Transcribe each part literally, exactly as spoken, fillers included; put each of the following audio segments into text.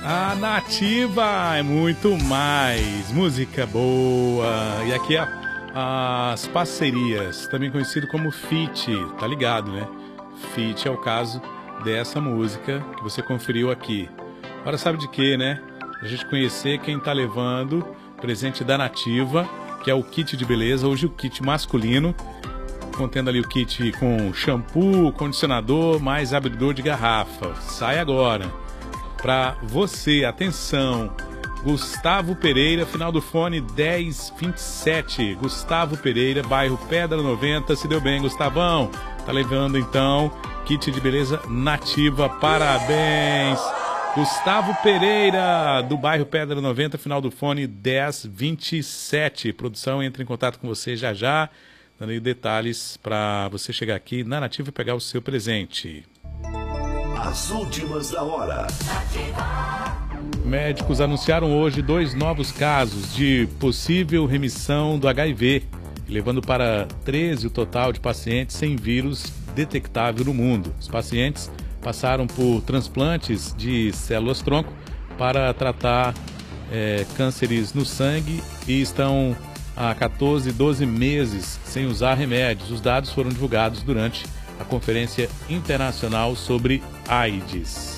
A Nativa é muito mais música boa. E aqui é as parcerias, também conhecido como feat, tá ligado, né? Feat é o caso dessa música que você conferiu aqui. Agora sabe de quê, né? A gente conhecer quem tá levando presente da Nativa, que é o kit de beleza, hoje o kit masculino, contendo ali o kit com shampoo, condicionador, mais abridor de garrafa. Sai agora. Para você, atenção, Gustavo Pereira, final do fone dez vinte e sete. Gustavo Pereira, bairro Pedra noventa. Se deu bem, Gustavão. Tá levando então kit de beleza Nativa. Parabéns, Gustavo Pereira, do bairro Pedra noventa, final do fone dez vinte e sete. Produção entra em contato com você já já, dando aí detalhes para você chegar aqui na Nativa e pegar o seu presente. As últimas da hora. Médicos anunciaram hoje dois novos casos de possível remissão do H I V, levando para treze o total de pacientes sem vírus detectável no mundo. Os pacientes passaram por transplantes de células-tronco para tratar é, cânceres no sangue e estão há quatorze, doze meses sem usar remédios. Os dados foram divulgados durante a Conferência Internacional sobre AIDS.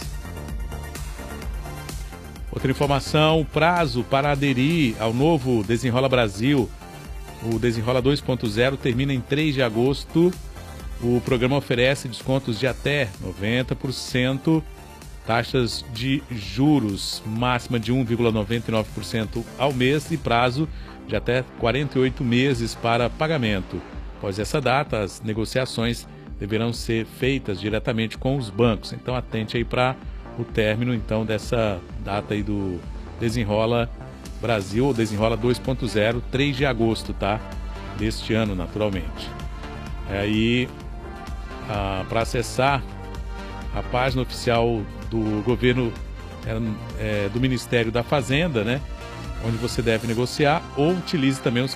Outra informação, o prazo para aderir ao novo Desenrola Brasil, o Desenrola dois ponto zero, termina em três de agosto. O programa oferece descontos de até noventa por cento, taxas de juros máxima de um vírgula noventa e nove por cento ao mês e prazo de até quarenta e oito meses para pagamento. Após essa data, as negociações deverão ser feitas diretamente com os bancos. Então atente aí para o término então dessa data aí do Desenrola Brasil, ou Desenrola dois ponto zero, três de agosto, tá? Deste ano, naturalmente. Aí, ah, para acessar a página oficial do governo, é, é, do Ministério da Fazenda, né? Onde você deve negociar, ou utilize também os